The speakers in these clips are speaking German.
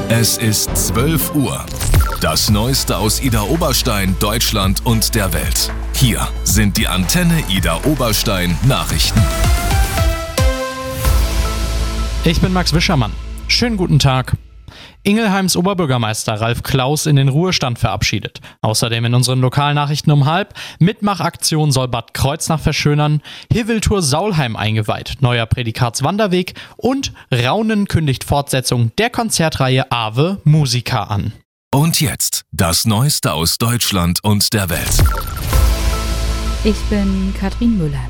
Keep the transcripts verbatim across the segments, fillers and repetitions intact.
Es ist zwölf Uhr. Das Neueste aus Idar-Oberstein, Deutschland und der Welt. Hier sind die Antenne Idar-Oberstein Nachrichten. Ich bin Max Wischermann. Schönen guten Tag. Ingelheims Oberbürgermeister Ralf Klaus in den Ruhestand verabschiedet. Außerdem in unseren Lokalnachrichten um halb: Mitmachaktion soll Bad Kreuznach verschönern, Hiveltour Saulheim eingeweiht, neuer Prädikatswanderweg und Raunen kündigt Fortsetzung der Konzertreihe Ave Musica an. Und jetzt das Neueste aus Deutschland und der Welt. Ich bin Katrin Müller.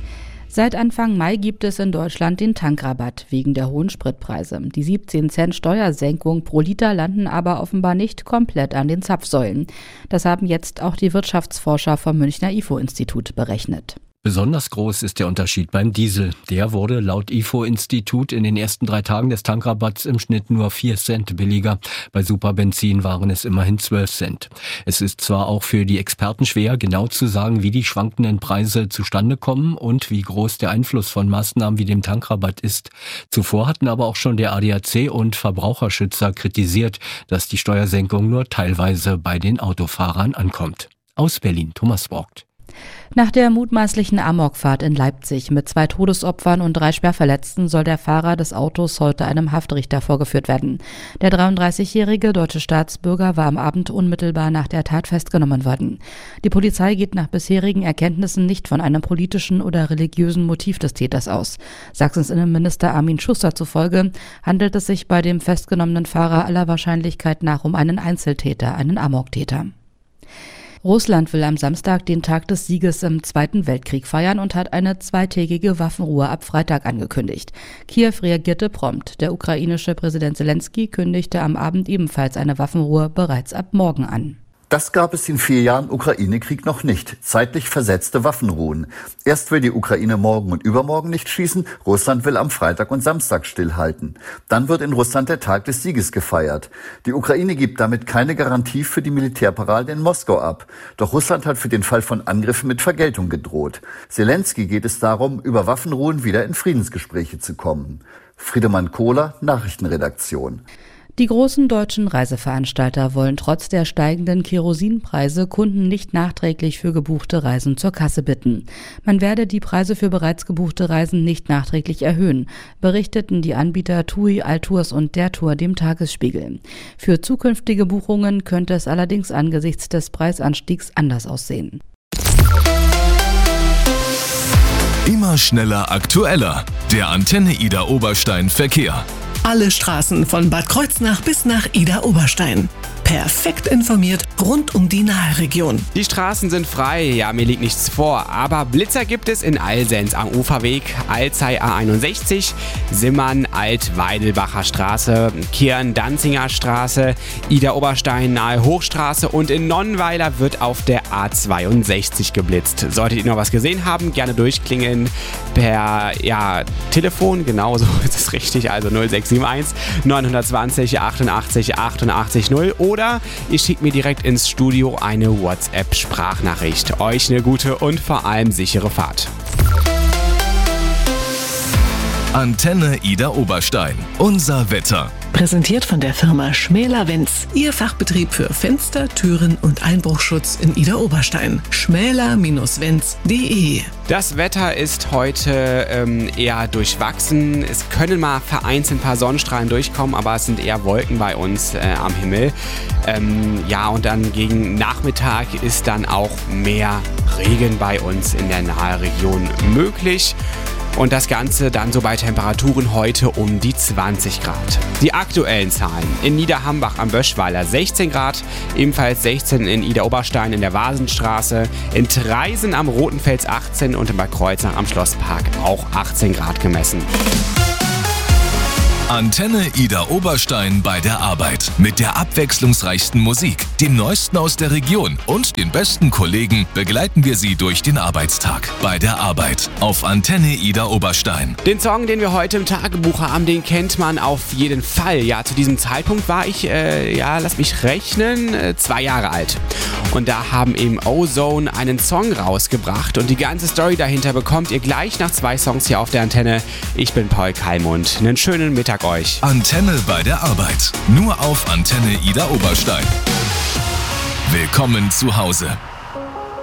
Seit Anfang Mai gibt es in Deutschland den Tankrabatt wegen der hohen Spritpreise. Die siebzehn Cent Steuersenkung pro Liter landen aber offenbar nicht komplett an den Zapfsäulen. Das haben jetzt auch die Wirtschaftsforscher vom Münchner I F O-Institut berechnet. Besonders groß ist der Unterschied beim Diesel. Der wurde laut I F O-Institut in den ersten drei Tagen des Tankrabatts im Schnitt nur vier Cent billiger. Bei Superbenzin waren es immerhin zwölf Cent. Es ist zwar auch für die Experten schwer, genau zu sagen, wie die schwankenden Preise zustande kommen und wie groß der Einfluss von Maßnahmen wie dem Tankrabatt ist. Zuvor hatten aber auch schon der A D A C und Verbraucherschützer kritisiert, dass die Steuersenkung nur teilweise bei den Autofahrern ankommt. Aus Berlin, Thomas Borgt. Nach der mutmaßlichen Amokfahrt in Leipzig mit zwei Todesopfern und drei Schwerverletzten soll der Fahrer des Autos heute einem Haftrichter vorgeführt werden. Der dreiunddreißigjährige deutsche Staatsbürger war am Abend unmittelbar nach der Tat festgenommen worden. Die Polizei geht nach bisherigen Erkenntnissen nicht von einem politischen oder religiösen Motiv des Täters aus. Sachsens Innenminister Armin Schuster zufolge handelt es sich bei dem festgenommenen Fahrer aller Wahrscheinlichkeit nach um einen Einzeltäter, einen Amoktäter. Russland will am Samstag den Tag des Sieges im Zweiten Weltkrieg feiern und hat eine zweitägige Waffenruhe ab Freitag angekündigt. Kiew reagierte prompt. Der ukrainische Präsident Zelensky kündigte am Abend ebenfalls eine Waffenruhe bereits ab morgen an. Das gab es in vier Jahren Ukraine-Krieg noch nicht. Zeitlich versetzte Waffenruhen. Erst will die Ukraine morgen und übermorgen nicht schießen. Russland will am Freitag und Samstag stillhalten. Dann wird in Russland der Tag des Sieges gefeiert. Die Ukraine gibt damit keine Garantie für die Militärparade in Moskau ab. Doch Russland hat für den Fall von Angriffen mit Vergeltung gedroht. Zelensky geht es darum, über Waffenruhen wieder in Friedensgespräche zu kommen. Friedemann Kohler, Nachrichtenredaktion. Die großen deutschen Reiseveranstalter wollen trotz der steigenden Kerosinpreise Kunden nicht nachträglich für gebuchte Reisen zur Kasse bitten. Man werde die Preise für bereits gebuchte Reisen nicht nachträglich erhöhen, berichteten die Anbieter TUI, Altours und der Tour dem Tagesspiegel. Für zukünftige Buchungen könnte es allerdings angesichts des Preisanstiegs anders aussehen. Immer schneller, aktueller. Der Antenne Idar-Oberstein Verkehr. Alle Straßen von Bad Kreuznach bis nach Idar-Oberstein. Perfekt informiert rund um die Nahregion. Die Straßen sind frei, ja, mir liegt nichts vor. Aber Blitzer gibt es in Alsens am Uferweg, Alzey A einundsechzig, Simmern Alt-Weidelbacher Straße, Kirn-Danzinger Straße, Idar-Oberstein nahe Hochstraße und in Nonnweiler wird auf der A zweiundsechzig geblitzt. Solltet ihr noch was gesehen haben, gerne durchklingeln per ja, Telefon, genauso ist es richtig, also null sechs sieben eins neun zwei null achtundachtzig achtundachtzig null oder ihr schickt mir direkt ins Studio eine WhatsApp-Sprachnachricht. Euch eine gute und vor allem sichere Fahrt. Antenne Idar-Oberstein. Unser Wetter. Präsentiert von der Firma Schmäler-Wenz, Ihr Fachbetrieb für Fenster, Türen und Einbruchschutz in Idar-Oberstein. schmäler Bindestrich wenz punkt de. Das Wetter ist heute ähm, eher durchwachsen. Es können mal vereinzelt ein paar Sonnenstrahlen durchkommen, aber es sind eher Wolken bei uns äh, am Himmel. Ähm, ja, und dann gegen Nachmittag ist dann auch mehr Regen bei uns in der Nahregion möglich. Und das Ganze dann so bei Temperaturen heute um die zwanzig Grad. Die aktuellen Zahlen: in Niederhambach am Böschweiler sechzehn Grad, ebenfalls sechzehn in Idar-Oberstein in der Vasenstraße, in Traisen am Rotenfels achtzehn und in Bad Kreuznach am Schlosspark auch achtzehn Grad gemessen. Antenne Idar-Oberstein bei der Arbeit. Mit der abwechslungsreichsten Musik, dem Neuesten aus der Region und den besten Kollegen begleiten wir Sie durch den Arbeitstag. Bei der Arbeit auf Antenne Idar-Oberstein. Den Song, den wir heute im Tagebuch haben, den kennt man auf jeden Fall. Ja, zu diesem Zeitpunkt war ich, äh, ja, lass mich rechnen, äh, zwei Jahre alt. Und da haben eben Ozone einen Song rausgebracht. Und die ganze Story dahinter bekommt ihr gleich nach zwei Songs hier auf der Antenne. Ich bin Paul Kallmund. Einen schönen Mittag für euch. Antenne bei der Arbeit. Nur auf Antenne Idar Oberstein. Willkommen zu Hause.